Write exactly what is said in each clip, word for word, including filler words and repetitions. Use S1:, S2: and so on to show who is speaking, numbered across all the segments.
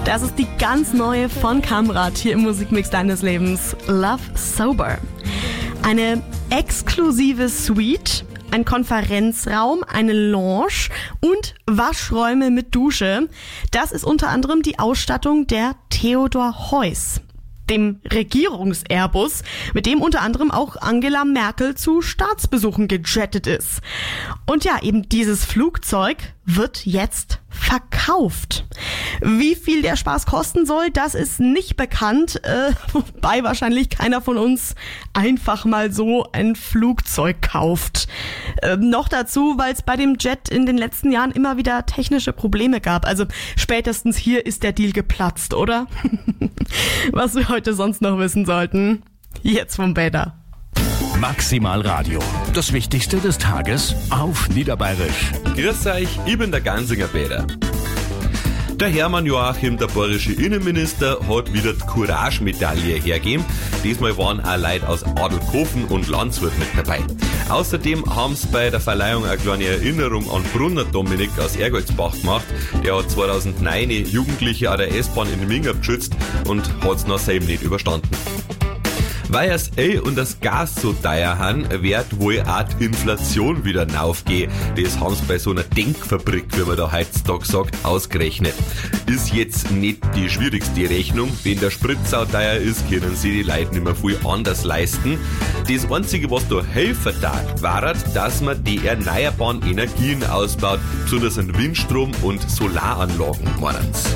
S1: Das ist die ganz neue von Kamrat hier im Musikmix deines Lebens. Love Sober. Eine exklusive Suite, ein Konferenzraum, eine Lounge und Waschräume mit Dusche. Das ist unter anderem die Ausstattung der Theodor Heuss, dem Regierungs-Airbus, mit dem unter anderem auch Angela Merkel zu Staatsbesuchen gejettet ist. Und ja, eben dieses Flugzeug wird jetzt verkauft. Wie viel der Spaß kosten soll, das ist nicht bekannt, äh, wobei wahrscheinlich keiner von uns einfach mal so ein Flugzeug kauft. Äh, noch dazu, weil es bei dem Jet in den letzten Jahren immer wieder technische Probleme gab. Also spätestens hier ist der Deal geplatzt, oder? Was wir heute sonst noch wissen sollten, jetzt vom Bäder.
S2: Maximal Radio. Das Wichtigste des Tages auf Niederbayerisch.
S3: Grüß euch, ich bin der Gansinger Bäder. Der Hermann Joachim, der bayerische Innenminister, hat wieder die Courage-Medaille hergegeben. Diesmal waren auch Leute aus Adelkofen und Landshut mit dabei. Außerdem haben sie bei der Verleihung eine kleine Erinnerung an Brunner Dominik aus Ergoldsbach gemacht. Der hat zweitausendneun Jugendliche an der S-Bahn in Minga geschützt und hat es noch selber nicht überstanden. Weil das Öl und das Gas so teuer haben, wird wohl auch die Inflation wieder raufgehen. Das haben sie bei so einer Denkfabrik, wie man da heutzutage sagt, ausgerechnet. Ist jetzt nicht die schwierigste Rechnung. Wenn der Sprit sau teuer ist, können sie die Leute nicht mehr viel anders leisten. Das Einzige, was da helfen darf, war, dass man die erneuerbaren Energien ausbaut, besonders an Windstrom und Solaranlagen, meinen sie.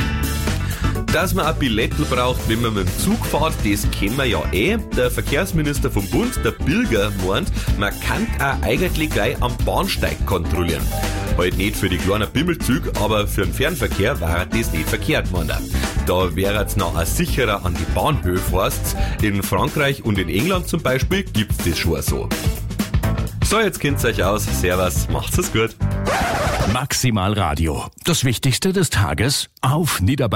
S3: Dass man ein Billettel braucht, wenn man mit dem Zug fährt, das kennen wir ja eh. Der Verkehrsminister vom Bund, der Bilger, meint, man kann auch eigentlich gleich am Bahnsteig kontrollieren. Halt nicht für die kleinen Bimmelzüge, aber für den Fernverkehr wäre das nicht verkehrt, meint er. Da wäre es noch ein sicherer an die Bahnhöfe, heißt's. In Frankreich und in England zum Beispiel gibt's das schon so. So, jetzt kennt's euch aus. Servus, macht's es gut.
S2: Maximal Radio. Das Wichtigste des Tages auf Niederbayerisch.